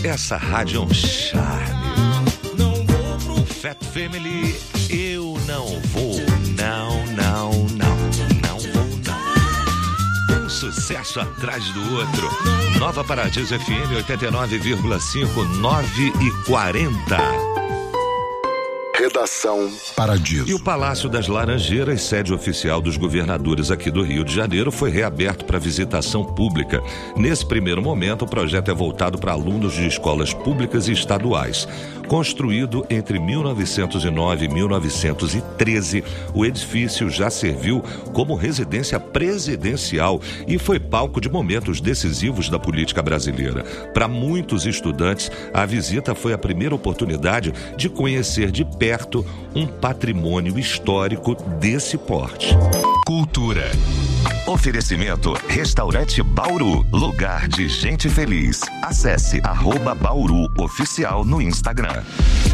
Essa rádio é um charme. Fat Family, eu não vou. Não vou. Um sucesso atrás do outro. Nova Paradiso FM 89,5, 9h40. Redação Paradiso. E o Palácio das Laranjeiras, sede oficial dos governadores aqui do Rio de Janeiro, foi reaberto para visitação pública. Nesse primeiro momento, o projeto é voltado para alunos de escolas públicas e estaduais. Construído entre 1909 e 1913, o edifício já serviu como residência presidencial e foi palco de momentos decisivos da política brasileira. Para muitos estudantes, a visita foi a primeira oportunidade de conhecer de perto um patrimônio histórico desse porte. Cultura. Oferecimento Restaurante Bauru, lugar de gente feliz. Acesse @Bauru Oficial no Instagram.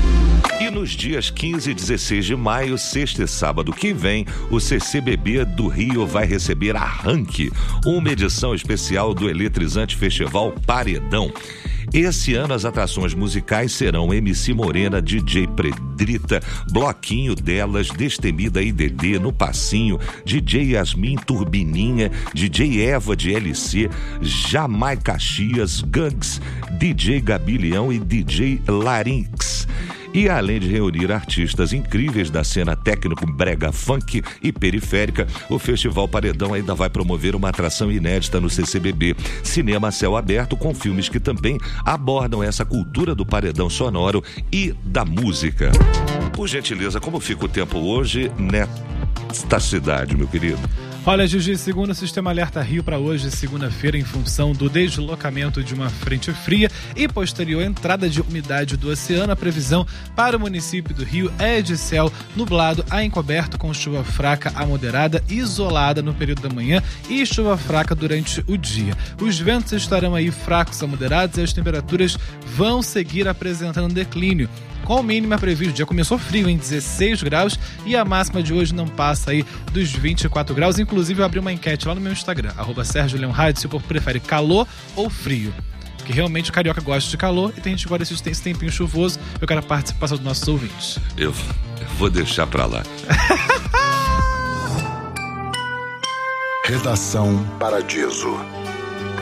E nos dias 15 e 16 de maio, sexta e sábado que vem, o CCBB do Rio vai receber Arranque, uma edição especial do eletrizante festival Paredão. Esse ano as atrações musicais serão MC Morena, DJ Pedrita, Bloquinho Delas, Destemida IDD no Passinho, DJ Yasmin Turbininha, DJ Eva de LC, Jamai Caxias, Gangs, DJ Gabilião e DJ Larynx. E além de reunir artistas incríveis da cena técnico brega funk e periférica, o Festival Paredão ainda vai promover uma atração inédita no CCBB, cinema a céu aberto com filmes que também abordam essa cultura do paredão sonoro e da música. Por gentileza, como fica o tempo hoje nesta cidade, meu querido? Olha, Gigi, segundo o Sistema Alerta Rio para hoje, segunda-feira, em função do deslocamento de uma frente fria e posterior entrada de umidade do oceano, a previsão para o município do Rio é de céu nublado a encoberto com chuva fraca a moderada isolada no período da manhã e chuva fraca durante o dia. Os ventos estarão aí fracos a moderados e as temperaturas vão seguir apresentando declínio. Com mínima prevista, o dia começou frio em 16 graus e a máxima de hoje não passa aí dos 24 graus. Inclusive eu abri uma enquete lá no meu Instagram, @SérgioLeonHard, se o povo prefere calor ou frio. Porque realmente o carioca gosta de calor e tem gente que gosta desse tempinho chuvoso. Eu quero a participação dos nossos ouvintes. Eu vou deixar pra lá. Redação Paradiso.